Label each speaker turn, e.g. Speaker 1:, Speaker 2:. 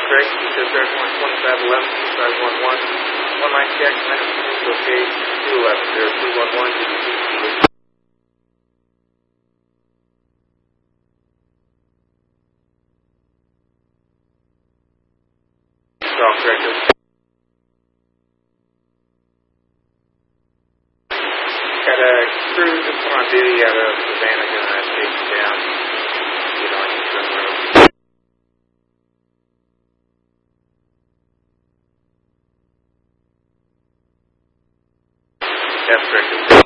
Speaker 1: correct. You said there's 12511, 2511. One line check, maintenance, okay. 211, 0211. All correct. Got a crew just on duty out of Savannah gonna take you down. Get on Eastern Road. That's correct.